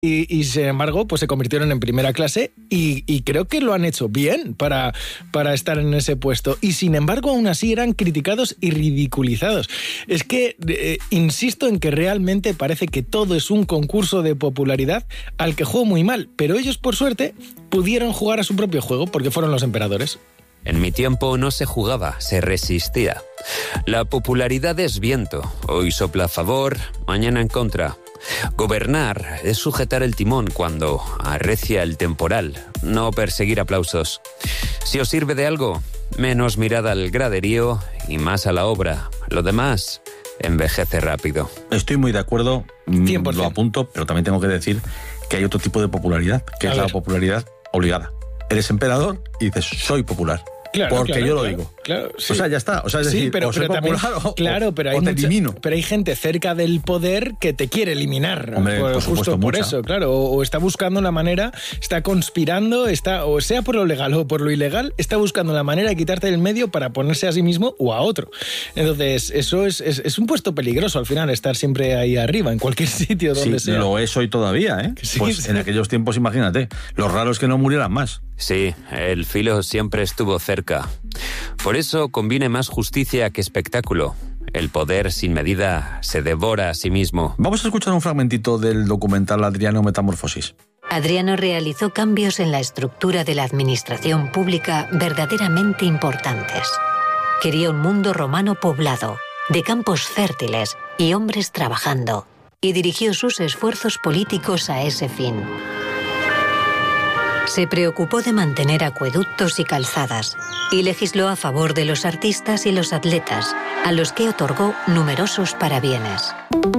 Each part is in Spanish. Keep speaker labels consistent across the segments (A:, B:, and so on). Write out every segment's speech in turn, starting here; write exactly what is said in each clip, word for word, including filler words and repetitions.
A: Y, y sin embargo, pues se convirtieron en primera clase y, y creo que lo han hecho bien para, para estar en ese puesto. Y sin embargo, aún así eran criticados y ridiculizados. Es que, eh, insisto en que realmente parece que todo es un concurso de popularidad al que juego muy mal. Pero ellos, por suerte, pudieron jugar a su propio juego porque fueron los emperadores.
B: En mi tiempo no se jugaba, se resistía. La popularidad es viento. Hoy sopla a favor, mañana en contra. Gobernar es sujetar el timón cuando arrecia el temporal, no perseguir aplausos. Si os sirve de algo, menos mirada al graderío y más a la obra. Lo demás envejece rápido.
C: Estoy muy de acuerdo,
A: cien por ciento.
C: Lo apunto, pero también tengo que decir que hay otro tipo de popularidad, que
A: A
C: es
A: ver.
C: la popularidad obligada. Eres emperador y dices, soy popular.
A: Claro,
C: porque
A: claro,
C: yo lo
A: claro,
C: digo.
A: Claro, sí.
C: O sea, ya está. O sea, es
A: sí,
C: decir,
A: pero,
C: o soy
A: pero también,
C: popular o,
A: claro, pero hay,
C: o te
A: mucha-
C: elimino.
A: pero hay gente cerca del poder que te quiere eliminar.
C: Hombre,
A: por,
C: por supuesto,
A: justo por
C: mucha.
A: eso, claro. O, o está buscando la manera, está conspirando, está, o sea por lo legal o por lo ilegal, está buscando la manera de quitarte del medio para ponerse a sí mismo o a otro. Entonces, eso es, es, es un puesto peligroso al final, estar siempre ahí arriba, en cualquier sitio donde
C: Sí,
A: sea.
C: lo es hoy todavía, ¿eh?
A: Sí,
C: pues
A: sí.
C: en aquellos tiempos, imagínate. Lo raro es que no murieran más.
B: Sí, el filo siempre estuvo cerca. Por eso conviene más justicia que espectáculo. El poder sin medida se devora a sí mismo.
C: Vamos a escuchar un fragmentito del documental Adriano Metamorfosis.
D: Adriano realizó cambios en la estructura de la administración pública verdaderamente importantes. Quería un mundo romano poblado, de campos fértiles y hombres trabajando, y dirigió sus esfuerzos políticos a ese fin. Se preocupó de mantener acueductos y calzadas y legisló a favor de los artistas y los atletas, a los que otorgó numerosos parabienes.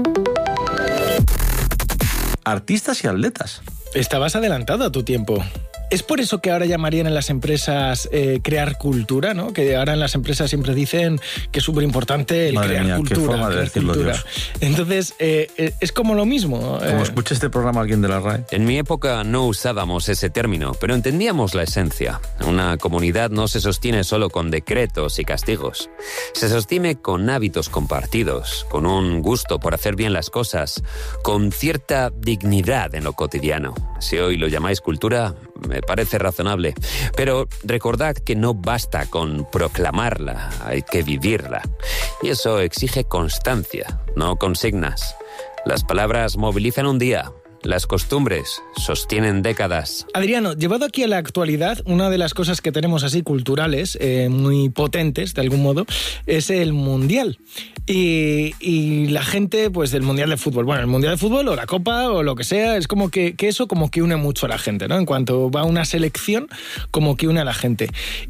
C: Artistas y atletas.
A: Estabas adelantado a tu tiempo. Es por eso que ahora llamarían en las empresas eh, crear cultura, ¿no? Que ahora en las empresas siempre dicen que es súper importante el
C: Madre
A: crear
C: mía, qué
A: cultura.
C: forma de
A: crear
C: decirlo,
A: cultura.
C: Dios.
A: Entonces, eh, eh, es como lo mismo.
C: Como
A: eh,
C: escuche este programa alguien de la R A E.
B: En mi época no usábamos ese término, pero entendíamos la esencia. Una comunidad no se sostiene solo con decretos y castigos. Se sostiene con hábitos compartidos, con un gusto por hacer bien las cosas, con cierta dignidad en lo cotidiano. Si hoy lo llamáis cultura, me parece razonable. Pero recordad que no basta con proclamarla, hay que vivirla. Y eso exige constancia, no consignas. Las palabras movilizan un día. Las costumbres sostienen décadas.
A: Adriano, llevado aquí a la actualidad, una de las cosas que tenemos así culturales, eh, muy potentes de algún modo, es el Mundial. Y, y la gente, pues del Mundial de Fútbol, bueno, el Mundial de Fútbol o la Copa o lo que sea, es como que, que eso como que une mucho a la gente, ¿no? En cuanto va una selección, como que une a la gente.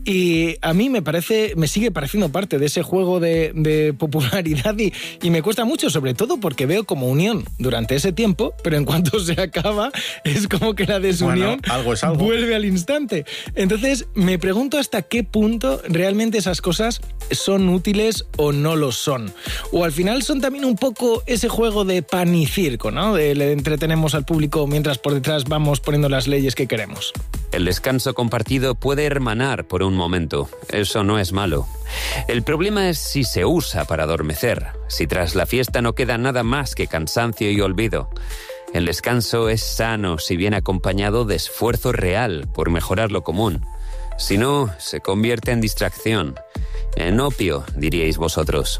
A: Y a mí me parece, me sigue pareciendo parte de ese juego de, de popularidad y, y me cuesta mucho, sobre todo porque veo como unión durante ese tiempo, pero en cuanto se acaba, es como que la desunión
C: Bueno, algo es algo.
A: vuelve al instante. Entonces, me pregunto hasta qué punto realmente esas cosas son útiles o no lo son. O al final son también un poco ese juego de pan y circo, ¿no? De le entretenemos al público mientras por detrás vamos poniendo las leyes que queremos.
B: El descanso compartido puede hermanar por un momento. Eso no es malo. El problema es si se usa para adormecer, si tras la fiesta no queda nada más que cansancio y olvido. El descanso es sano si viene acompañado de esfuerzo real por mejorar lo común. Si no, se convierte en distracción, en opio, diríais vosotros.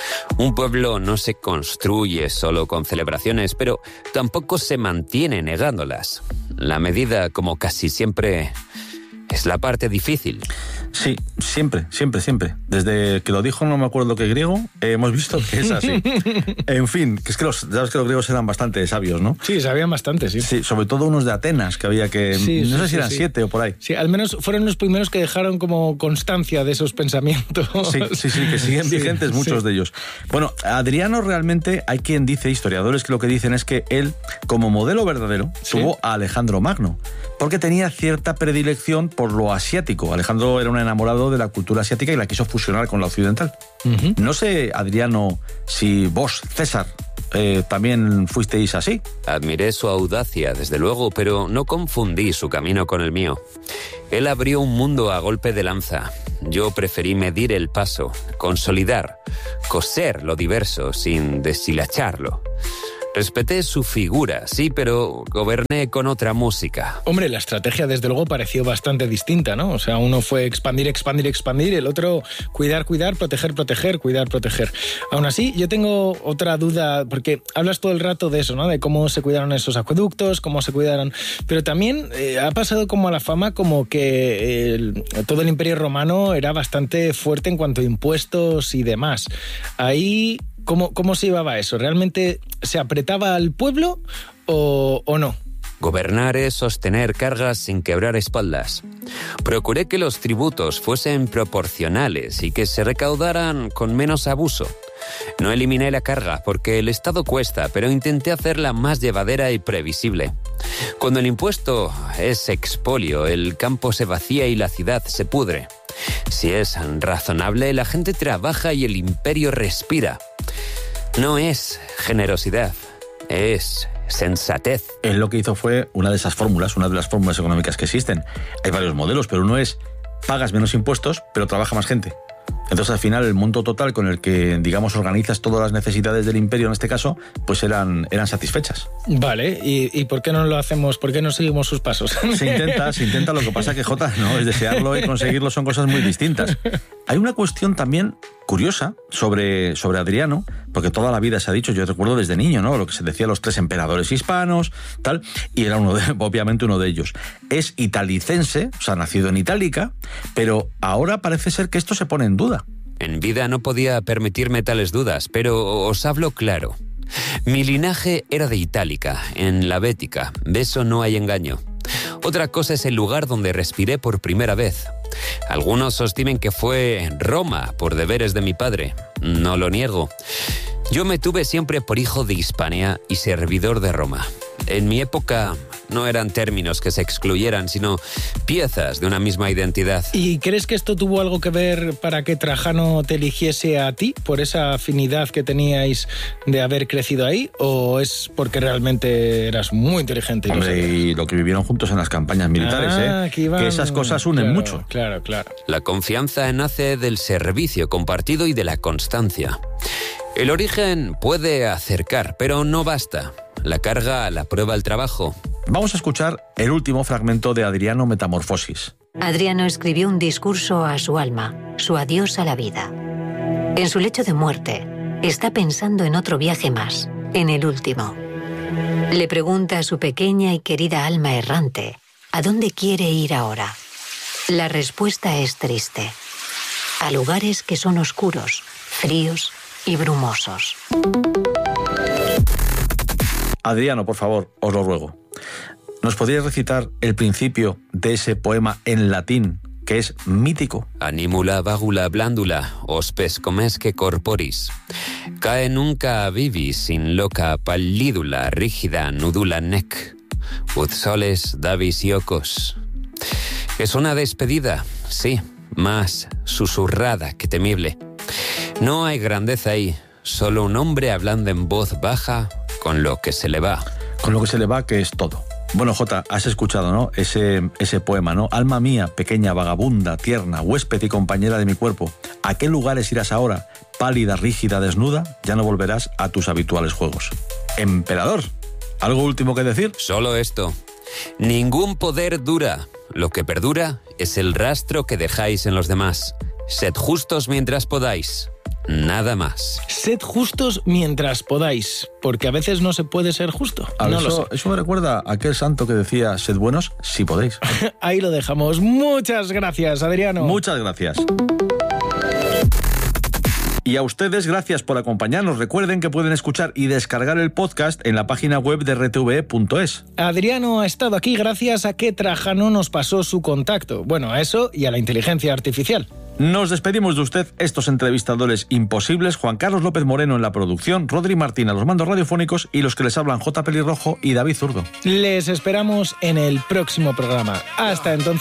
B: Un pueblo no se construye solo con celebraciones, pero tampoco se mantiene negándolas. La medida, como casi siempre, es la parte difícil.
C: Sí, siempre, siempre, siempre. Desde que lo dijo, no me acuerdo qué griego, eh, hemos visto que es así. En fin, que es que los, sabes que los griegos eran bastante sabios, ¿no?
A: Sí, sabían bastante, sí.
C: Sí, sobre todo unos de Atenas, que había que...
A: Sí,
C: no
A: sí,
C: sé si
A: sí,
C: eran
A: sí.
C: siete o por ahí.
A: Sí, al menos fueron los primeros que dejaron como constancia de esos pensamientos.
C: Sí, sí, sí, que siguen
A: Sí,
C: vigentes muchos
A: sí.
C: de ellos. Bueno, Adriano realmente, hay quien dice, historiadores que lo que dicen es que él, como modelo verdadero,
A: Sí.
C: tuvo a Alejandro Magno, porque tenía cierta predilección por lo asiático. Alejandro era un enamorado de la cultura asiática y la quiso fusionar con la occidental.
A: Uh-huh.
C: No sé, Adriano, si vos, César, eh, también fuisteis así.
B: Admiré su audacia, desde luego, pero no confundí su camino con el mío. Él abrió un mundo a golpe de lanza. Yo preferí medir el paso, consolidar, coser lo diverso sin deshilacharlo. Respeté su figura, sí, pero goberné con otra música.
A: Hombre, la estrategia desde luego pareció bastante distinta, ¿no? O sea, uno fue expandir, expandir, expandir, el otro cuidar, cuidar, proteger, proteger, cuidar, proteger. Aún así, yo tengo otra duda, porque hablas todo el rato de eso, ¿no? De cómo se cuidaron esos acueductos, cómo se cuidaron, pero también eh, ha pasado como a la fama como que el, todo el Imperio Romano era bastante fuerte en cuanto a impuestos y demás. Ahí... ¿Cómo, ¿Cómo se llevaba eso? ¿Realmente se apretaba al pueblo o, o no?
B: Gobernar es sostener cargas sin quebrar espaldas. Procuré que los tributos fuesen proporcionales y que se recaudaran con menos abuso. No eliminé la carga porque el Estado cuesta, pero intenté hacerla más llevadera y previsible. Cuando el impuesto es expolio, el campo se vacía y la ciudad se pudre. Si es razonable, la gente trabaja y el imperio respira. No es generosidad, es sensatez.
C: Él lo que hizo fue una de esas fórmulas, una de las fórmulas económicas que existen. Hay varios modelos, pero uno es pagas menos impuestos, pero trabaja más gente. Entonces, al final, el monto total con el que, digamos, organizas todas las necesidades del imperio, en este caso, pues eran, eran satisfechas.
A: Vale, ¿y, y por qué no lo hacemos? ¿Por qué no seguimos sus pasos?
C: Se intenta, se intenta, lo que pasa que, Jota, no, es desearlo y conseguirlo son cosas muy distintas. Hay una cuestión también curiosa sobre, sobre Adriano, porque toda la vida se ha dicho, yo recuerdo desde niño, ¿no? Lo que se decía los tres emperadores hispanos, tal, y era uno de, obviamente uno de ellos. Es italicense, o sea, nacido en Itálica, pero ahora parece ser que esto se pone en duda.
B: En vida no podía permitirme tales dudas, pero os hablo claro. Mi linaje era de Itálica, en la Bética, de eso no hay engaño. Otra cosa es el lugar donde respiré por primera vez. Algunos sostienen que fue en Roma, por deberes de mi padre. No lo niego. Yo me tuve siempre por hijo de Hispania y servidor de Roma. En mi época no eran términos que se excluyeran, sino piezas de una misma identidad.
A: ¿Y crees que esto tuvo algo que ver para que Trajano te eligiese a ti, por esa afinidad que teníais de haber crecido ahí? ¿O es porque realmente eras muy inteligente? Y
C: Hombre, y lo que vivieron juntos en las campañas militares,
A: ah,
C: ¿eh?
A: Que, iban...
C: que esas cosas unen
A: claro,
C: mucho.
A: Claro, claro.
B: La confianza nace del servicio compartido y de la constancia. El origen puede acercar, pero no basta. La carga la prueba el trabajo.
C: Vamos a escuchar el último fragmento de Adriano Metamorfosis.
D: Adriano escribió un discurso a su alma, su adiós a la vida. En su lecho de muerte, está pensando en otro viaje más, en el último. Le pregunta a su pequeña y querida alma errante, ¿a dónde quiere ir ahora? La respuesta es triste. A lugares que son oscuros, fríos y brumosos.
C: Adriano, por favor, os lo ruego. ¿Nos podríais recitar el principio de ese poema en latín, que es mítico?
B: Animula vagula blandula, hospes comesque corporis. Cae nunca vivis in loca pallidula rígida nudula nec. Ud soles davis iocos. Es una despedida, sí, más susurrada que temible. No hay grandeza ahí, solo un hombre hablando en voz baja con lo que se le va.
C: Con lo que se le va, que es todo. Bueno, Jota, has escuchado, ¿no? Ese, ese poema, ¿no? Alma mía, pequeña, vagabunda, tierna, huésped y compañera de mi cuerpo, ¿a qué lugares irás ahora? Pálida, rígida, desnuda, ya no volverás a tus habituales juegos. Emperador, ¿algo último que decir?
B: Solo esto. Ningún poder dura. Lo que perdura es el rastro que dejáis en los demás. Sed justos mientras podáis. Nada más.
A: Sed justos mientras podáis, porque a veces no se puede ser justo.
C: A
A: no
C: eso,
A: lo sé.
C: eso me recuerda a aquel santo que decía, sed buenos si podéis.
A: Ahí lo dejamos. Muchas gracias, Adriano.
C: Muchas gracias. Y a ustedes, gracias por acompañarnos. Recuerden que pueden escuchar y descargar el podcast en la página web de r t v e punto es.
A: Adriano ha estado aquí gracias a que Trajano nos pasó su contacto. Bueno, a eso y a la inteligencia artificial.
C: Nos despedimos de usted, estos entrevistadores imposibles, Juan Carlos López Moreno en la producción, Rodri Martín a los mandos radiofónicos y los que les hablan J. Pelirrojo y David Zurdo.
A: Les esperamos en el próximo programa. Hasta entonces.